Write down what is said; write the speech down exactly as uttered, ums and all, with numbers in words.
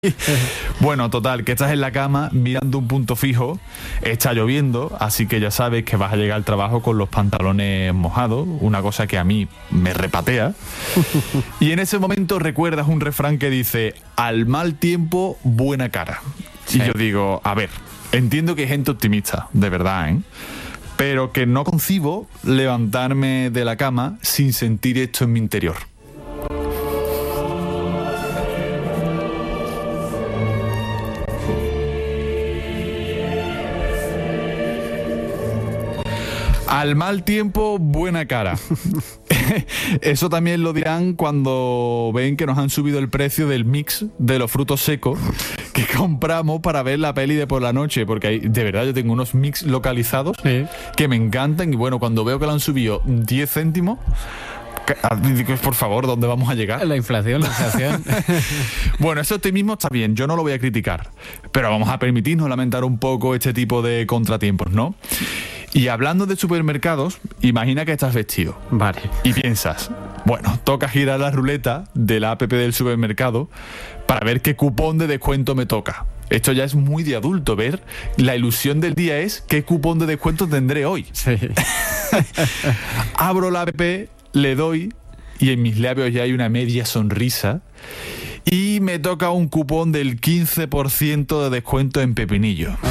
Bueno, total, que estás en la cama mirando un punto fijo, está lloviendo, así que ya sabes que vas a llegar al trabajo con los pantalones mojados, una cosa que a mí me repatea. Y en ese momento recuerdas un refrán que dice: al mal tiempo, buena cara. Sí. Y yo digo, a ver, entiendo que hay gente optimista, de verdad, ¿eh? Pero que no concibo levantarme de la cama sin sentir esto en mi interior. Al mal tiempo, buena cara. Eso también lo dirán cuando ven que nos han subido el precio del mix de los frutos secos que compramos para ver la peli de por la noche, porque hay, de verdad yo tengo unos mix localizados sí. que me encantan, y bueno, cuando veo que lo han subido diez céntimos, por favor, ¿dónde vamos a llegar? La inflación, la inflación. Bueno, ese optimismo está bien, yo no lo voy a criticar, pero vamos a permitirnos lamentar un poco este tipo de contratiempos, ¿no? Y hablando de supermercados, imagina que estás vestido. Vale. Y piensas, bueno, toca girar la ruleta de la app del supermercado para ver qué cupón de descuento me toca. Esto ya es muy de adulto, ver. La ilusión del día es qué cupón de descuento tendré hoy. Sí. Abro la app, le doy y en mis labios ya hay una media sonrisa. Y me toca un cupón del quince por ciento de descuento en pepinillo.